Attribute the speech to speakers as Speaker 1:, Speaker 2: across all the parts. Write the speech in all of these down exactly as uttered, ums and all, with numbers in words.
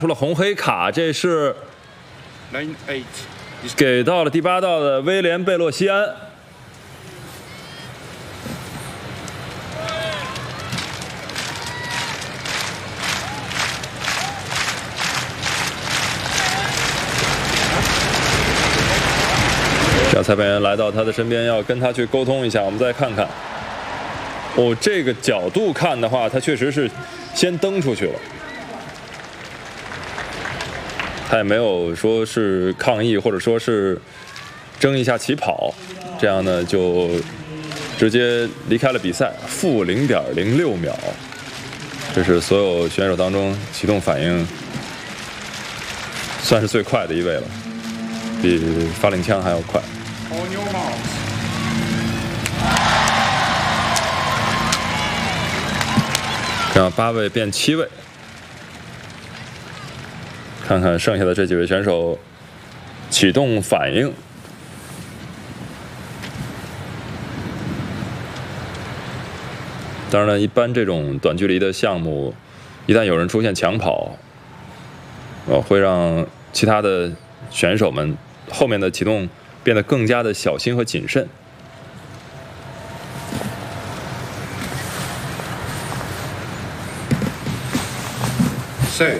Speaker 1: 出了红黑卡，这是
Speaker 2: Line eight.
Speaker 1: 给到了第八道的威廉贝洛西安。这裁判员来到他的身边，要跟他去沟通一下。我们再看看，哦，这个角度看的话，他确实是先蹬出去了。 他也没有说是抗议，或者说是争一下起跑，这样呢就直接离开了比赛，负零点零六秒，这是所有选手当中启动反应算是最快的一位了，比发令枪还要快。
Speaker 2: On your marks.
Speaker 1: 这样八位变七位。 看看剩下的这几位选手启动反应。当然了，一般这种短距离的项目，一旦有人出现抢跑，呃，会让其他的选手们后面的启动变得更加的小心和谨慎。
Speaker 2: Set.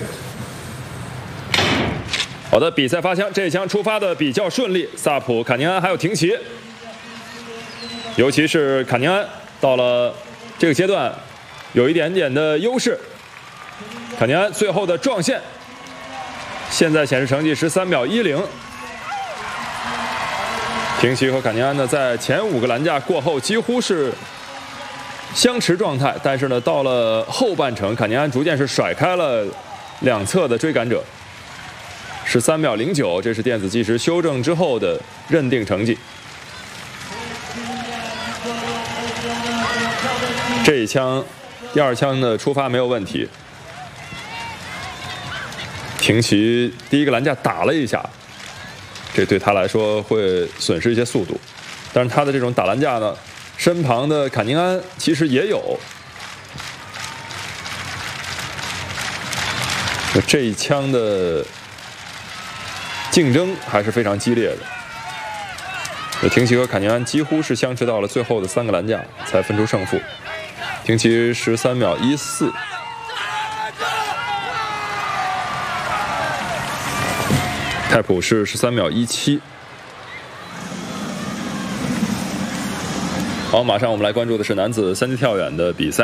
Speaker 1: 好的，比赛发枪，这一枪出发的比较顺利，萨普、卡宁安还有廷奇，尤其是卡宁安到了这个阶段有一点点的优势。卡宁安最后的撞线，现在显示成绩十三秒一零。廷奇和卡宁安呢，在前五个栏架过后几乎是相持状态，但是呢，到了后半程，卡宁安逐渐是甩开了两侧的追赶者。 十三秒零九，这是电子计时修正之后的认定成绩。这一枪，第二枪的出发没有问题。廷奇第一个栏架打了一下，这对他来说会损失一些速度。但是他的这种打栏架呢，身旁的坎宁安其实也有。这一枪的 竞争还是非常激烈的。廷奇和卡宁安几乎是相持到了最后的三个栏架才分出胜负。廷奇十三秒一四，泰普是十三秒一七。好，马上我们来关注的是男子三级跳远的比赛。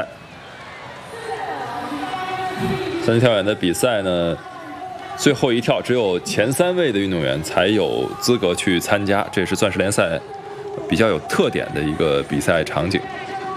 Speaker 1: 三级跳远的比赛呢？ 最后一跳，只有前三位的运动员才有资格去参加，这也是钻石联赛比较有特点的一个比赛场景。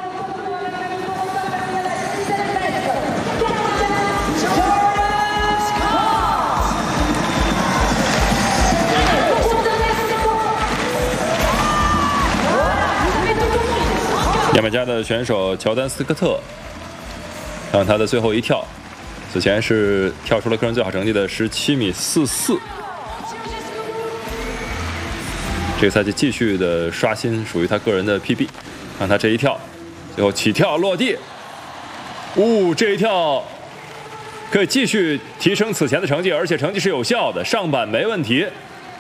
Speaker 1: 牙买加的选手乔丹斯科特，看他的最后一跳。 此前是跳出了个人最好成绩的十七米四四，这个赛季继续的刷新属于他个人的 P B。看他这一跳，最后起跳落地，呜、哦，这一跳可以继续提升此前的成绩，而且成绩是有效的，上板没问题。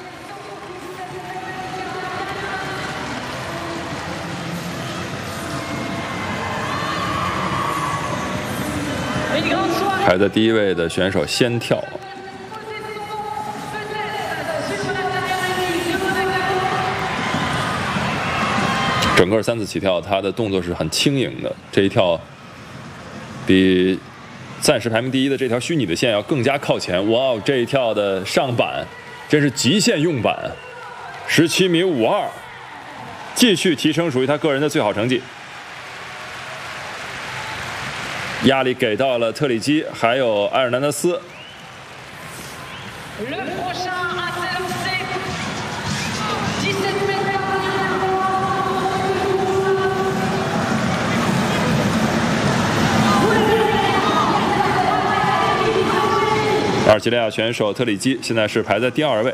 Speaker 1: 排在第一位的选手先跳，整个三次起跳，他的动作是很轻盈的。这一跳比暂时排名第一的这条虚拟的线要更加靠前。哇哦，这一跳的上板真是极限用板，十七米五二，继续提升属于他个人的最好成绩。 压力给到了特里基，还有埃尔南德斯。阿尔及利亚选手特里基现在是排在第二位。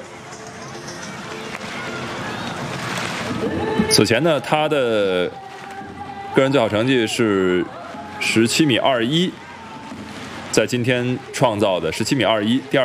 Speaker 1: 此前呢，他的个人最好成绩是十七米二一， 在今天创造的十七米二一，第二。